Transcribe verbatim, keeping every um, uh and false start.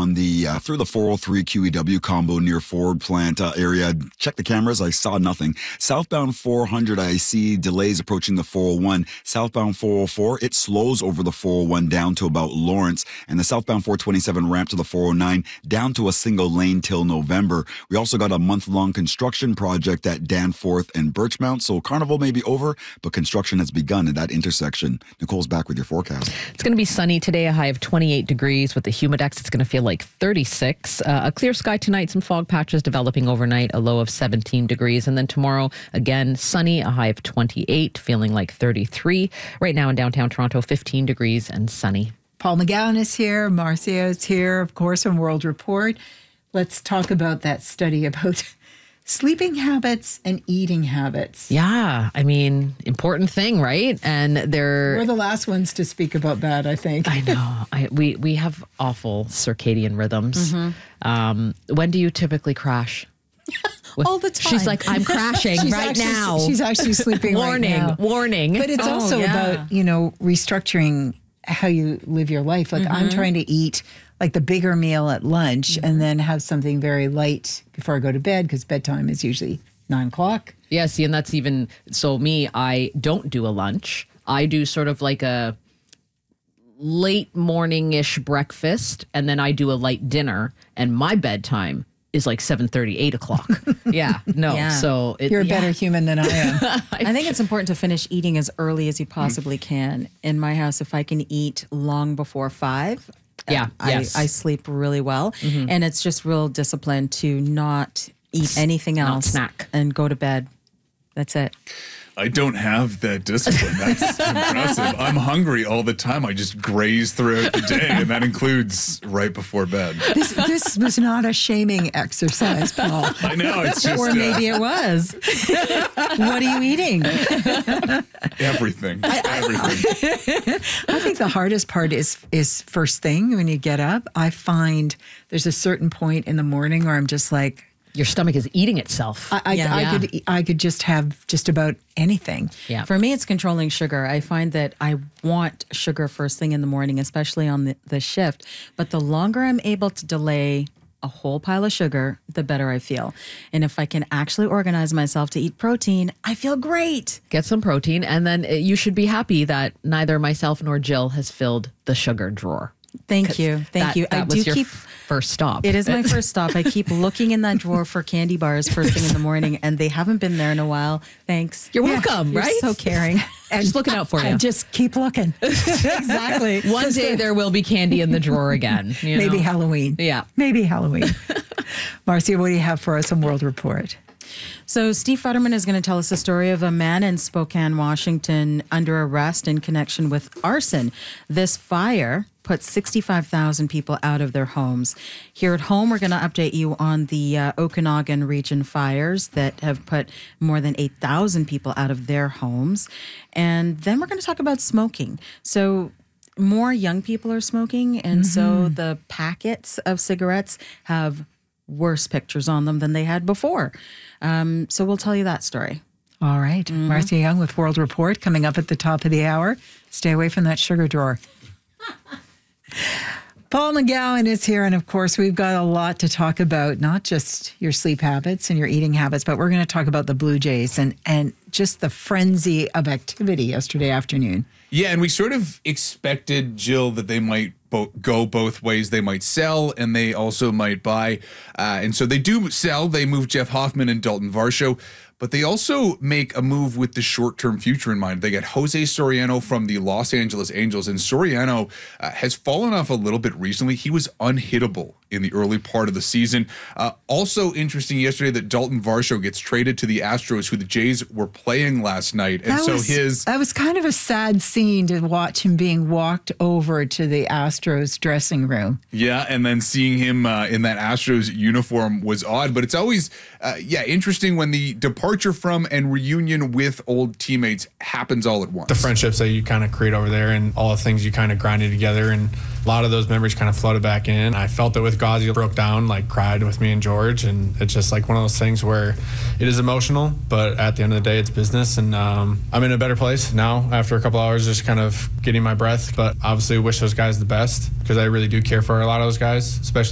on the uh, through the four oh three Q E W combo near Ford Plant uh, area. Check the cameras. I saw nothing. Southbound four hundred, I see delays approaching the four oh one. Southbound four oh four, it slows over the four oh one down to about Lawrence, and the southbound four twenty-seven ramp to the four oh nine down to a single lane till November. We also got a month-long construction project at Danforth and Birchmount, so Carnival may be over, but construction has begun at that intersection. Nicole's back with your forecast. It's going to be sunny today, a high of twenty-eight degrees. With the humidex, it's going to feel like thirty-six. Uh, a clear sky tonight, some fog patches developing overnight, a low of seventeen degrees. And then tomorrow, again, sunny, a high of twenty-eight, feeling like thirty-three. Right now in downtown Toronto, fifteen degrees and sunny. Paul McGowan is here. Marcia is here, of course, from World Report. Let's talk about that study about sleeping habits and eating habits. Yeah, I mean, important thing, right? And they're... We're the last ones to speak about that, I think. I know. I, we, we have awful circadian rhythms. Mm-hmm. Um, when do you typically crash? All the time. She's like, I'm crashing she's right actually, now. She's actually sleeping warning, right now. Warning, But it's oh, also yeah. about, you know, restructuring how you live your life. Like mm-hmm. I'm trying to eat like the bigger meal at lunch mm-hmm. and then have something very light before I go to bed, because bedtime is usually nine o'clock. Yeah, see, and that's even, so me, I don't do a lunch. I do sort of like a late morning-ish breakfast, and then I do a light dinner, and my bedtime is like seven thirty, eight o'clock. Yeah, no. Yeah. So it, You're a yeah. better human than I am. I think it's important to finish eating as early as you possibly can. In my house, if I can eat long before five, yeah, I, yes. I sleep really well. Mm-hmm. And it's just real discipline to not eat anything else not snack. And go to bed. That's it. I don't have that discipline. That's impressive. I'm hungry all the time. I just graze throughout the day, and that includes right before bed. This, this was not a shaming exercise, Paul. I know, it's just... Or maybe uh, it was. What are you eating? Everything. Everything. I think the hardest part is is first thing when you get up. I find there's a certain point in the morning where I'm just like, your stomach is eating itself. I, I, Yeah. I Yeah. could I could just have just about anything. Yeah. For me, it's controlling sugar. I find that I want sugar first thing in the morning, especially on the, the shift. But the longer I'm able to delay a whole pile of sugar, the better I feel. And if I can actually organize myself to eat protein, I feel great. Get some protein, and then uh, you should be happy that neither myself nor Jill has filled the sugar drawer. Thank you. Thank that, you. That I was do your keep... f- first stop. It is my first stop. I keep looking in that drawer for candy bars first thing in the morning, and they haven't been there in a while. Thanks. You're welcome, You're right? so caring. And just looking out for you. And just keep looking. Exactly. One day there will be candy in the drawer again. You Maybe know? Halloween. Yeah. Maybe Halloween. Marcia, what do you have for us on World Report? So Steve Futterman is going to tell us the story of a man in Spokane, Washington, under arrest in connection with arson. This fire put sixty-five thousand people out of their homes. Here at home, we're going to update you on the uh, Okanagan region fires that have put more than eight thousand people out of their homes. And then we're going to talk about smoking. So more young people are smoking, and mm-hmm. so the packets of cigarettes have worse pictures on them than they had before. Um, so we'll tell you that story. All right. Mm-hmm. Marcia Young with World Report coming up at the top of the hour. Stay away from that sugar drawer. Paul McGowan is here, and of course, we've got a lot to talk about, not just your sleep habits and your eating habits, but we're going to talk about the Blue Jays and, and just the frenzy of activity yesterday afternoon. Yeah, and we sort of expected, Jill, that they might bo- go both ways. They might sell, and they also might buy. Uh, and so they do sell. They move Jeff Hoffman and Dalton Varsho. But they also make a move with the short-term future in mind. They get Jose Soriano from the Los Angeles Angels, and Soriano uh, has fallen off a little bit recently. He was unhittable in the early part of the season. Uh, also interesting yesterday that Dalton Varsho gets traded to the Astros, who the Jays were playing last night. And that so was, his... That was kind of a sad scene to watch him being walked over to the Astros dressing room. Yeah, and then seeing him uh, in that Astros uniform was odd. But it's always, uh, yeah, interesting when the departure from and reunion with old teammates happens all at once. The friendships that you kind of create over there and all the things you kind of grinded together, and a lot of those memories kind of flooded back in. I felt it with Gauzy, broke down, like cried with me and George, and it's just like one of those things where it is emotional, but at the end of the day, it's business, and um, I'm in a better place now after a couple hours just kind of getting my breath, but obviously wish those guys the best because I really do care for a lot of those guys, especially